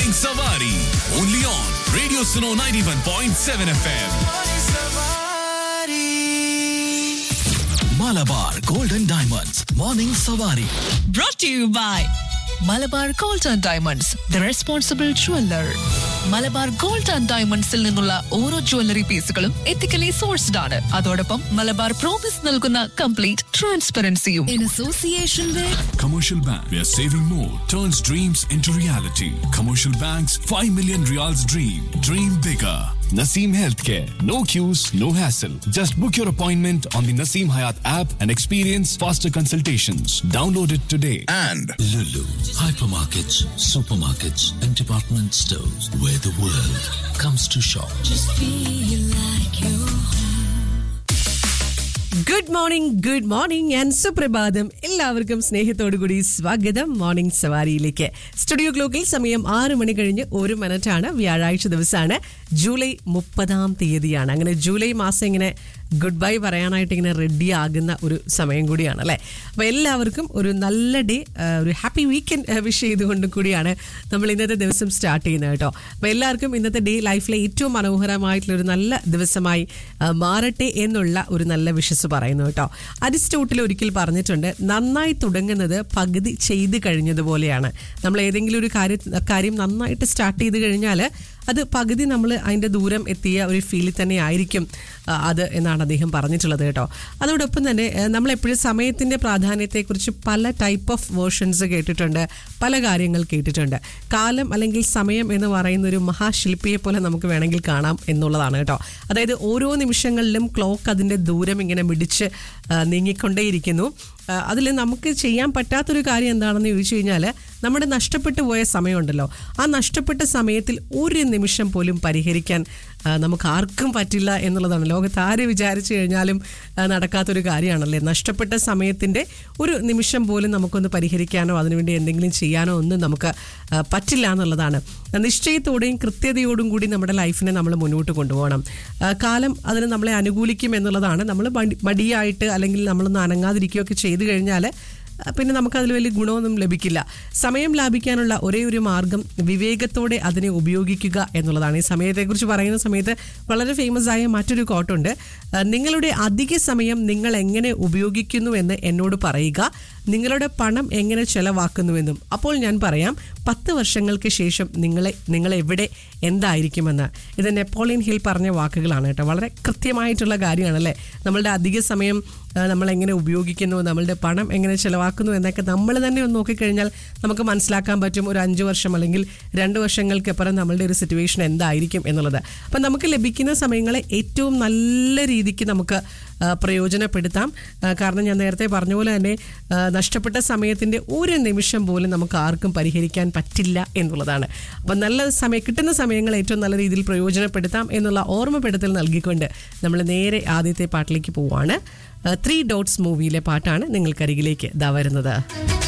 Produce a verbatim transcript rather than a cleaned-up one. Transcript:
Morning Savari. Only on Radio Suno ninety-one point seven F M. Malabar Golden Diamonds. Morning Savari. Brought to you by Malabar gold and diamonds the responsible jeweller. Malabar gold and ഡയമണ്ട്സിൽ നിന്നുള്ള ഓരോ jewellery പീസുകളും ethically sourced ആണ്. അതോടൊപ്പം Malabar promise നൽകുന്ന complete ട്രാൻസ്പെറൻസിയും. In association with Commercial Bank, where saving more turns dreams into reality. Commercial Bank's five million Riyals dream. Dream bigger. Naseem Healthcare. No queues, no hassle. Just book your appointment on the Naseem Hayat app and experience faster consultations. Download it today. And Lulu, hypermarkets, supermarkets, and department stores where the world comes to shop. Just feel like you're home. Good morning good morning and സുപ്രഭാതം. എല്ലാവർക്കും സ്നേഹത്തോടു കൂടി സ്വാഗതം morning സവാരിയിലേക്ക്. Studio ക്ലോക്കിൽ സമയം ആറ് മണി കഴിഞ്ഞ് ഒരു മിനിറ്റാണ്. വ്യാഴാഴ്ച ദിവസമാണ്, ജൂലൈ മുപ്പതാം തീയതിയാണ്. അങ്ങനെ ജൂലൈ മാസം ഇങ്ങനെ ഗുഡ് ബൈ പറയാനായിട്ട് ഇങ്ങനെ റെഡി ആകുന്ന ഒരു സമയം കൂടിയാണ് അല്ലേ. അപ്പോൾ എല്ലാവർക്കും ഒരു നല്ല ഡേ, ഒരു ഹാപ്പി വീക്കെൻഡ് വിഷ് ചെയ്തുകൊണ്ട് കൂടിയാണ് നമ്മൾ ഇന്നത്തെ ദിവസം സ്റ്റാർട്ട് ചെയ്യുന്നത് കേട്ടോ. അപ്പോൾ എല്ലാവർക്കും ഇന്നത്തെ ഡേ ലൈഫിലെ ഏറ്റവും മനോഹരമായിട്ടുള്ളൊരു നല്ല ദിവസമായി മാറട്ടെ എന്നുള്ള ഒരു നല്ല വിഷസ് പറയുന്നു കേട്ടോ. അരിസ്റ്റോട്ടിൽ ഒരിക്കൽ പറഞ്ഞിട്ടുണ്ട്, നന്നായി തുടങ്ങുന്നത് പകുതി ചെയ്ത് കഴിഞ്ഞതുപോലെയാണ്. നമ്മൾ ഏതെങ്കിലും ഒരു കാര്യം കാര്യം നന്നായിട്ട് സ്റ്റാർട്ട് ചെയ്ത് കഴിഞ്ഞാൽ അത് പകുതി നമ്മൾ അതിൻ്റെ ദൂരം എത്തിയ ഒരു ഫീലിൽ തന്നെ ആയിരിക്കും അത് എന്നാണ് അദ്ദേഹം പറഞ്ഞിട്ടുള്ളത് കേട്ടോ. അതോടൊപ്പം തന്നെ നമ്മളെപ്പോഴും സമയത്തിൻ്റെ പ്രാധാന്യത്തെക്കുറിച്ച് പല ടൈപ്പ് ഓഫ് വേർഷൻസ് കേട്ടിട്ടുണ്ട്, പല കാര്യങ്ങൾ കേട്ടിട്ടുണ്ട്. കാലം അല്ലെങ്കിൽ സമയം എന്ന് പറയുന്ന ഒരു മഹാശില്പിയെ പോലെ നമുക്ക് വേണമെങ്കിൽ കാണാം എന്നുള്ളതാണ് കേട്ടോ. അതായത് ഓരോ നിമിഷങ്ങളിലും ക്ലോക്ക് അതിൻ്റെ ദൂരം ഇങ്ങനെ മിടിച്ച് നീങ്ങിക്കൊണ്ടേയിരിക്കുന്നു. അതിൽ നമുക്ക് ചെയ്യാൻ പറ്റാത്തൊരു കാര്യം എന്താണെന്ന് ചോദിച്ചു കഴിഞ്ഞാൽ, നമ്മുടെ നഷ്ടപ്പെട്ടു പോയ സമയമുണ്ടല്ലോ, ആ നഷ്ടപ്പെട്ട സമയത്തിൽ ഒരു നിമിഷം പോലും പരിഹരിക്കാൻ നമുക്ക് ആർക്കും പറ്റില്ല എന്നുള്ളതാണ്. ലോകത്ത് ആര് വിചാരിച്ചു കഴിഞ്ഞാലും നടക്കാത്തൊരു കാര്യമാണല്ലേ. നഷ്ടപ്പെട്ട സമയത്തിൻ്റെ ഒരു നിമിഷം പോലും നമുക്കൊന്ന് പരിഹരിക്കാനോ അതിനുവേണ്ടി എന്തെങ്കിലും ചെയ്യാനോ ഒന്നും നമുക്ക് പറ്റില്ല എന്നുള്ളതാണ്. നിശ്ചയത്തോടെയും കൃത്യതയോടും കൂടി നമ്മുടെ ലൈഫിനെ നമ്മൾ മുന്നോട്ട് കൊണ്ടുപോകണം. കാലം അതിന് നമ്മളെ അനുകൂലിക്കും എന്നുള്ളതാണ്. നമ്മൾ മടിയായിട്ട് അല്ലെങ്കിൽ നമ്മളൊന്ന് അനങ്ങാതിരിക്കുകയൊക്കെ ചെയ്തു കഴിഞ്ഞാൽ പിന്നെ നമുക്കതിൽ വലിയ ഗുണമൊന്നും ലഭിക്കില്ല. സമയം ലാഭിക്കാനുള്ള ഒരേ ഒരു മാർഗം വിവേകത്തോടെ അതിനെ ഉപയോഗിക്കുക എന്നുള്ളതാണ്. ഈ സമയത്തെക്കുറിച്ച് പറയുന്ന സമയത്ത് വളരെ ഫേമസ് ആയ മറ്റൊരു കോട്ടുണ്ട്, നിങ്ങളുടെ അധിക സമയം നിങ്ങൾ എങ്ങനെ ഉപയോഗിക്കുന്നു എന്ന് എന്നോട് പറയുക, നിങ്ങളുടെ പണം എങ്ങനെ ചെലവാക്കുന്നുവെന്നും അപ്പോൾ ഞാൻ പറയാം പത്ത് വർഷങ്ങൾക്ക് ശേഷം നിങ്ങളെ നിങ്ങളെവിടെ എന്തായിരിക്കുമെന്ന്. ഇത് നെപ്പോളിയൻ ഹിൽ പറഞ്ഞ വാക്കുകളാണ് കേട്ടോ. വളരെ കൃത്യമായിട്ടുള്ള കാര്യമാണല്ലേ. നമ്മളുടെ അധിക സമയം നമ്മളെങ്ങനെ ഉപയോഗിക്കുന്നു, നമ്മളുടെ പണം എങ്ങനെ ചിലവാക്കുന്നു എന്നൊക്കെ നമ്മൾ തന്നെ ഒന്ന് നോക്കിക്കഴിഞ്ഞാൽ നമുക്ക് മനസ്സിലാക്കാൻ പറ്റും ഒരു അഞ്ച് വർഷം അല്ലെങ്കിൽ രണ്ട് വർഷങ്ങൾക്കപ്പുറം നമ്മളുടെ ഒരു സിറ്റുവേഷൻ എന്തായിരിക്കും എന്നുള്ളത്. അപ്പം നമുക്ക് ലഭിക്കുന്ന സമയങ്ങളെ ഏറ്റവും നല്ല രീതിക്ക് നമുക്ക് പ്രയോജനപ്പെടുത്താം. കാരണം ഞാൻ നേരത്തെ പറഞ്ഞ പോലെ തന്നെ നഷ്ടപ്പെട്ട സമയത്തിൻ്റെ ഒരു നിമിഷം പോലും നമുക്ക് ആർക്കും പരിഹരിക്കാൻ പറ്റില്ല എന്നുള്ളതാണ്. അപ്പം നല്ല സമയം കിട്ടുന്ന സമയങ്ങൾ ഏറ്റവും നല്ല രീതിയിൽ പ്രയോജനപ്പെടുത്താം എന്നുള്ള ഓർമ്മപ്പെടുത്തൽ നൽകിക്കൊണ്ട് നമ്മൾ നേരെ ആദ്യത്തെ പാട്ടിലേക്ക് പോവുകയാണ്. ത്രീ ഡോട്ട്സ് മൂവിയിലെ പാട്ടാണ് നിങ്ങൾക്കരികിലേക്ക് ഇതാ വരുന്നത്.